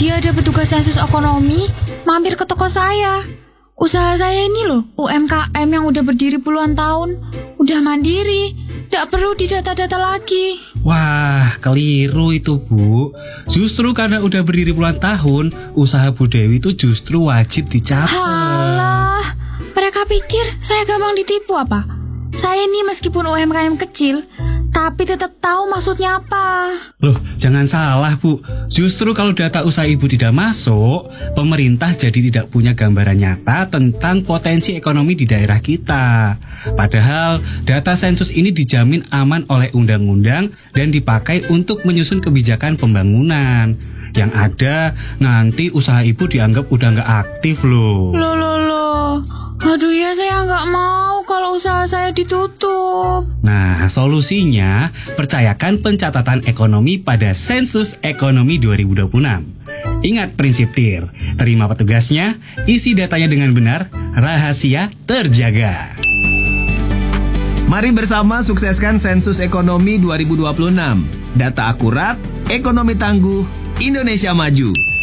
Tadi ada petugas sensus ekonomi mampir ke toko saya. Usaha saya ini loh, UMKM yang udah berdiri puluhan tahun, udah mandiri, gak perlu didata-data lagi. Wah, keliru itu, Bu. Justru karena udah berdiri puluhan tahun, usaha Bu Dewi itu justru wajib dicatat. Halah, mereka pikir saya gampang ditipu apa? Saya ini meskipun UMKM kecil, tapi tetap tahu maksudnya apa. Loh, jangan salah, Bu. Justru kalau data usaha Ibu tidak masuk, pemerintah jadi tidak punya gambaran nyata tentang potensi ekonomi di daerah kita. Padahal, data sensus ini dijamin aman oleh undang-undang dan dipakai untuk menyusun kebijakan pembangunan. Yang ada, nanti usaha Ibu dianggap udah nggak aktif loh. Loh. Aduh ya, saya nggak mau kalau usaha saya ditutup. Nah, solusinya percayakan pencatatan ekonomi pada Sensus Ekonomi 2026. Ingat prinsip TIR, terima petugasnya, isi datanya dengan benar, rahasia terjaga. Mari bersama sukseskan Sensus Ekonomi 2026. Data akurat, ekonomi tangguh, Indonesia maju.